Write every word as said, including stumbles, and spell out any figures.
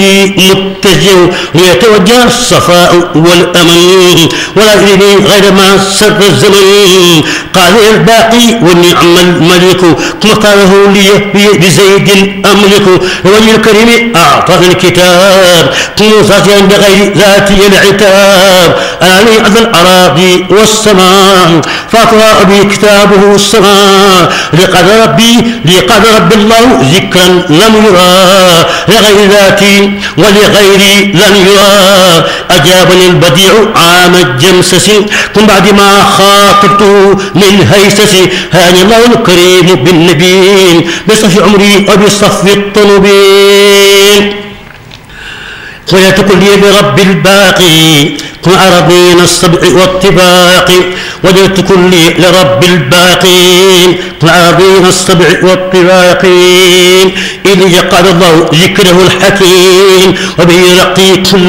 متجه ليتوجه الصفاء والأمن ولا يريد غير ما سر الزمن. قال الباقي والنعم الملك ثم قاله لي بزيد أملك وجه الكريم أعطاني الكتاب موسى عند غير ذاتي العتاب. أنا أذى الأراضي والسماء فأقرأ بي كتابه السماء لقد ربي لقد رب الله ذكرا لم يرى لغير ذاتي ولغيري لن يرى. أجابني البديع عام الجمسس من بعد ما خاطبته للهيسس. هاني الله الكريم بالنبي بصف عمري وبصف الطلبين. ولا تكن لي برب الباقي كن أرضين السبع والطباق. ولا تكن لي لرب الباقي كن أرضين السبع والطباق. إذ قال الله ذكره الحكيم وبه يرقي كل